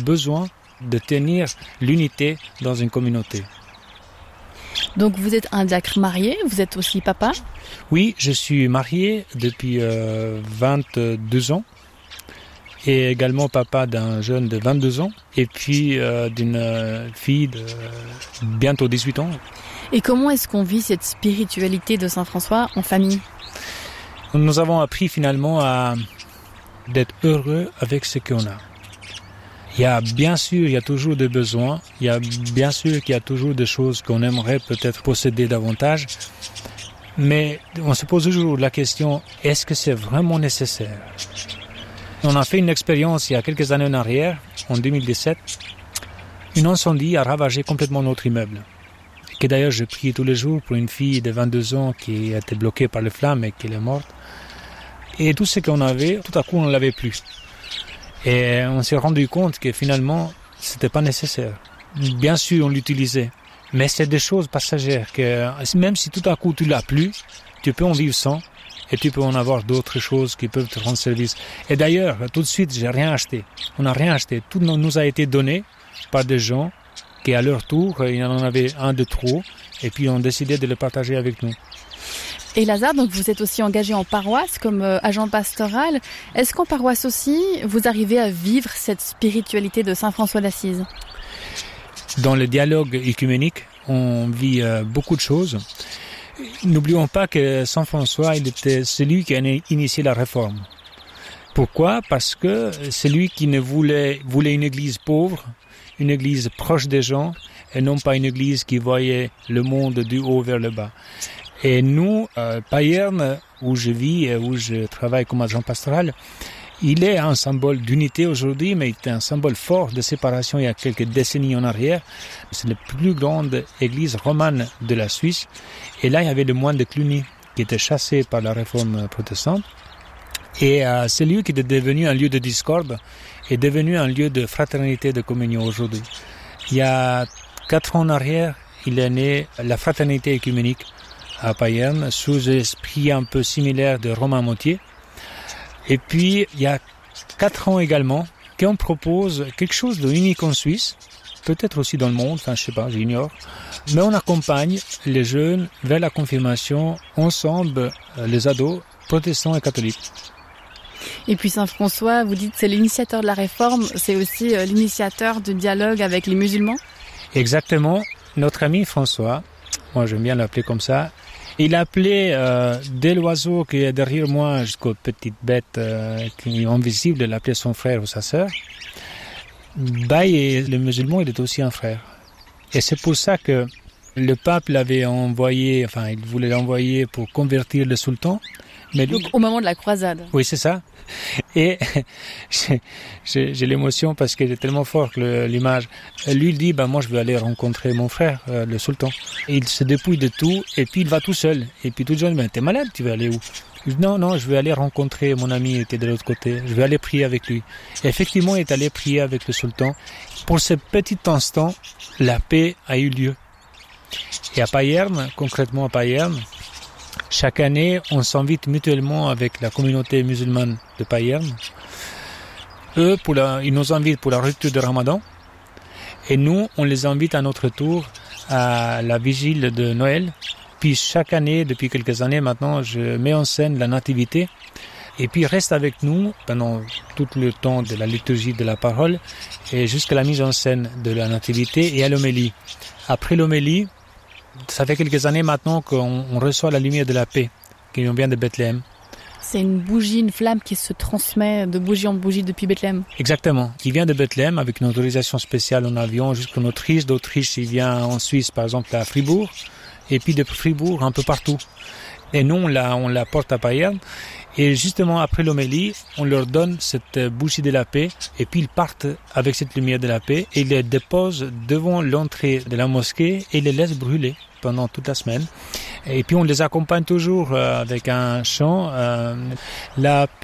besoin de tenir l'unité dans une communauté. Donc vous êtes un diacre marié, vous êtes aussi papa ? Oui, je suis marié depuis 22 ans et également papa d'un jeune de 22 ans et puis d'une fille de bientôt 18 ans. Et comment est-ce qu'on vit cette spiritualité de Saint François en famille ? Nous avons appris finalement à d'être heureux avec ce qu'on a. Il y a toujours des besoins, il y a bien sûr qu'il y a toujours des choses qu'on aimerait peut-être posséder davantage, mais on se pose toujours la question, est-ce que c'est vraiment nécessaire ? On a fait une expérience il y a quelques années en arrière, en 2017, un incendie a ravagé complètement notre immeuble. Que d'ailleurs je priais tous les jours pour une fille de 22 ans qui a été bloquée par les flammes et qui est morte. Et tout ce qu'on avait, tout à coup on ne l'avait plus. Et on s'est rendu compte que finalement, c'était pas nécessaire. Bien sûr, on l'utilisait, mais c'est des choses passagères que même si tout à coup tu l'as plus, tu peux en vivre sans et tu peux en avoir d'autres choses qui peuvent te rendre service. Et d'ailleurs, tout de suite, j'ai rien acheté. On n'a rien acheté. Tout nous a été donné par des gens qui, à leur tour, il y en avait un de trop et puis ont décidé de le partager avec nous. Et Lazare, donc vous êtes aussi engagé en paroisse comme agent pastoral. Est-ce qu'en paroisse aussi, vous arrivez à vivre cette spiritualité de Saint François d'Assise ? Dans le dialogue œcuménique, on vit beaucoup de choses. N'oublions pas que Saint François, il était celui qui a initié la réforme. Pourquoi ? Parce que c'est lui qui voulait une église pauvre, une église proche des gens, et non pas une église qui voyait le monde du haut vers le bas. Et nous, Payerne, où je vis et où je travaille comme agent pastoral, il est un symbole d'unité aujourd'hui, mais il est un symbole fort de séparation il y a quelques décennies en arrière. C'est la plus grande église romane de la Suisse. Et là, il y avait le moine de Cluny qui était chassé par la réforme protestante. Et ce lieu qui était devenu un lieu de discorde est devenu un lieu de fraternité, de communion aujourd'hui. Il y a 4 ans en arrière, il est né la fraternité œcuménique à Payerne, sous l'esprit un peu similaire de Romain Motier. Et puis, il y a 4 ans également, qu'on propose quelque chose de unique en Suisse, peut-être aussi dans le monde, enfin je sais pas, j'ignore, mais on accompagne les jeunes vers la confirmation ensemble, les ados, protestants et catholiques. Et puis Saint François, vous dites c'est l'initiateur de la réforme, c'est aussi l'initiateur du dialogue avec les musulmans ? Exactement. Notre ami François, moi j'aime bien l'appeler comme ça, il appelait dès l'oiseau qui est derrière moi jusqu'aux petites bêtes qui sont invisibles, il appelait son frère ou sa sœur. Et le musulman, il est aussi un frère. Et c'est pour ça que le pape l'avait envoyé, enfin il voulait l'envoyer pour convertir le sultan. Mais lui, donc au moment de la croisade. Oui, c'est ça. Et j'ai l'émotion parce qu'elle est tellement forte, l'image. Lui, il dit, moi, je vais aller rencontrer mon frère, le sultan. Et il se dépouille de tout, et puis il va tout seul. Et puis tout le monde dit, t'es malade, tu vas aller où ? Il dit, non, je vais aller rencontrer mon ami qui est de l'autre côté. Je vais aller prier avec lui. Et effectivement, il est allé prier avec le sultan. Pour ce petit instant, la paix a eu lieu. Et à Payerne, concrètement à Payerne, chaque année, on s'invite mutuellement avec la communauté musulmane de Payerne. Eux, ils nous invitent pour la rupture de Ramadan. Et nous, on les invite à notre tour à la vigile de Noël. Puis chaque année, depuis quelques années maintenant, je mets en scène la nativité. Et puis reste avec nous pendant tout le temps de la liturgie de la parole et jusqu'à la mise en scène de la nativité et à l'homélie. Après l'homélie, ça fait quelques années maintenant qu'on reçoit la lumière de la paix qui nous vient de Bethléem. C'est une bougie, une flamme qui se transmet de bougie en bougie depuis Bethléem. Exactement, qui vient de Bethléem avec une autorisation spéciale en avion jusqu'en Autriche. D'Autriche, il vient en Suisse, par exemple, à Fribourg, et puis de Fribourg un peu partout. Et nous, on la porte à Payerne. Et justement, après l'homélie, on leur donne cette bougie de la paix, et puis ils partent avec cette lumière de la paix, et ils les déposent devant l'entrée de la mosquée, et les laissent brûler pendant toute la semaine. Et puis on les accompagne toujours avec un chant. La paix